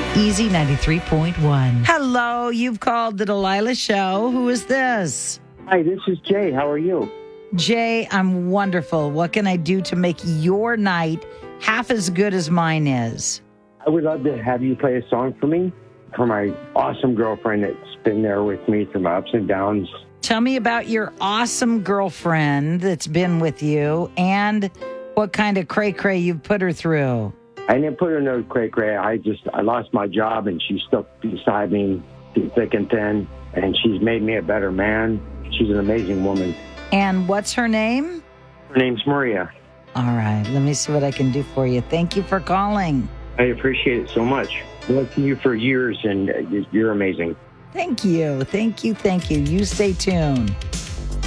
Easy 93.1. Hello, you've called the Delilah Show. Who is this? Hi, this is Jay. How are you? Jay, I'm wonderful. What can I do to make your night half as good as mine is? I would love to have you play a song for me, for my awesome girlfriend that's been there with me through my ups and downs. Tell me about your awesome girlfriend that's been with you and what kind of cray-cray you've put her through. I didn't put her in no cray-cray. I lost my job, and she's stuck beside me through thick and thin, and she's made me a better man. She's an amazing woman. And what's her name? Her name's Maria. All right, let me see what I can do for you. Thank you for calling. I appreciate it so much. I've worked with you for years, and you're amazing. Thank you. You stay tuned.